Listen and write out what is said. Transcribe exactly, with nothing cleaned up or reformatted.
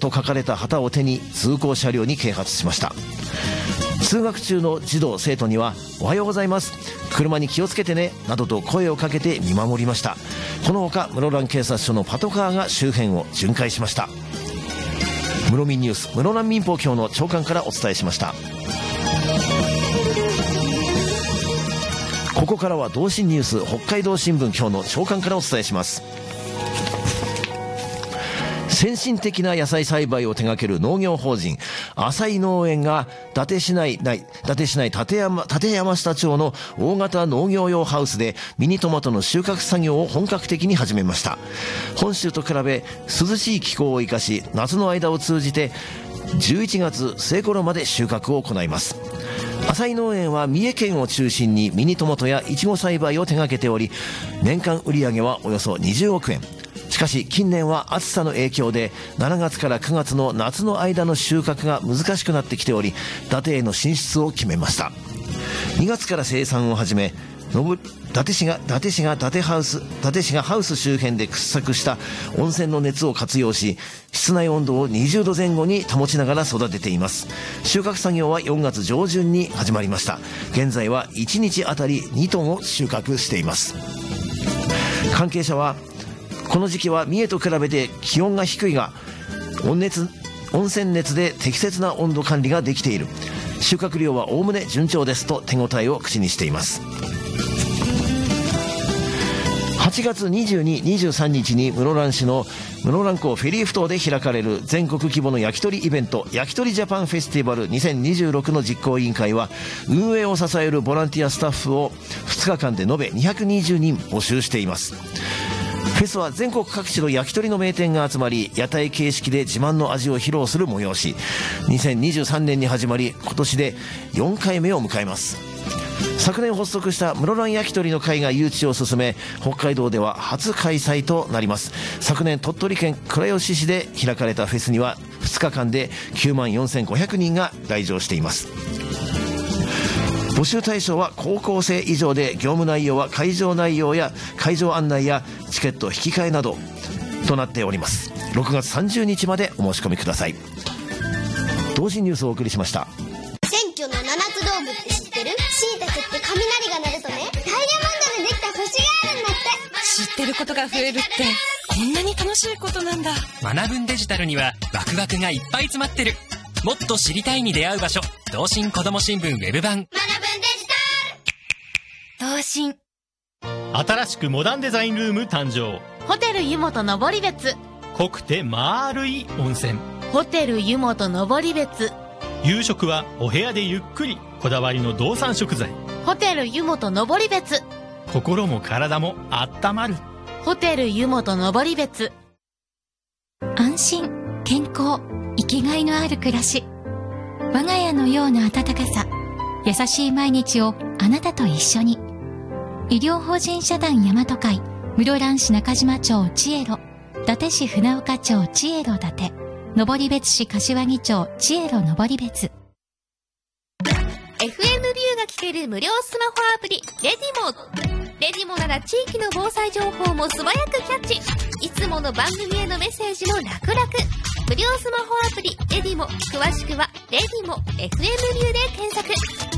と書かれた旗を手に通行車両に啓発しました。通学中の児童生徒にはおはようございます、車に気をつけてねなどと声をかけて見守りました。このほか室蘭警察署のパトカーが周辺を巡回しました。室民ニュース室蘭民報局の長官からお伝えしました。ここからは同心ニュース北海道新聞今日の長官からお伝えします。先進的な野菜栽培を手掛ける農業法人浅井農園が伊達市内、伊達市内立山、立山下町の大型農業用ハウスでミニトマトの収穫作業を本格的に始めました。本州と比べ涼しい気候を生かし、夏の間を通じてじゅういちがつ末頃まで収穫を行います。浅井農園は三重県を中心にミニトマトやイチゴ栽培を手掛けており、年間売上はおよそにじゅうおくえん。しかし近年は暑さの影響でしちがつからくがつの夏の間の収穫が難しくなってきており、伊達への進出を決めました。にがつから生産を始め、伊達市が伊達市が伊達ハウス伊達市がハウス周辺で掘削した温泉の熱を活用し、室内温度をにじゅうどぜん後に保ちながら育てています。収穫作業はよんがつ上旬に始まりました。現在はいちにちあたりにトンを収穫しています。関係者はこの時期は三重と比べて気温が低いが温熱温泉熱で適切な温度管理ができている、収穫量はおおむね順調ですと手応えを口にしています。はちがつにじゅうに、にじゅうさんにちに室蘭市の室蘭港フェリー埠頭で開かれる全国規模の焼き鳥イベント、焼き鳥ジャパンフェスティバルにせんにじゅうろくの実行委員会は運営を支えるボランティアスタッフをふつかかんで延べにひゃくにじゅうにん募集しています。フェスは全国各地の焼き鳥の名店が集まり、屋台形式で自慢の味を披露する催し、にせんにじゅうさんねんに始まり今年でよんかいめを迎えます。昨年発足した室蘭焼き鳥の会が誘致を進め、北海道では初開催となります。昨年鳥取県倉吉市で開かれたフェスにはふつかかんできゅうまんよんせんごひゃくにんが来場しています。募集対象は高校生以上で、業務内容は会場内容や会場案内やチケット引き換えなどとなっております。ろくがつさんじゅうにちまでお申し込みください。同時ニュースをお送りしました。 選挙の七つ道具って知ってる？シイタケって雷が鳴るとね、ダイヤモンドでできた星があるんだって。 知ってることが増えるってこんなに楽しいことなんだ。 学ぶんデジタルにはワクワクがいっぱい詰まってる。もっと知りたいに出会う場所、同心子ども新聞ウェブ版。 学ぶんデジタル。 同心。 新しくモダンデザインルーム誕生。 ホテル湯本登別。 濃くて丸い温泉。 ホテル湯本登別。 夕食はお部屋でゆっくり、こだわりの道産食材。 ホテル湯本登別。 心も体もあったまる。 ホテル湯本登別。 安心、健康、生きがいのある暮らし。我が家のような温かさ、優しい毎日をあなたと一緒に。医療法人社団大和会、室蘭市中島町千恵路、伊達市船岡町千恵路伊達、登別市柏木町千恵路登別。 エフエム ビューが聞ける無料スマホアプリレディモ。レディモなら地域の防災情報も素早くキャッチ。いつもの番組へのメッセージも楽々。無料スマホアプリレディモ、詳しくはレディモ エフエム ビューで検索。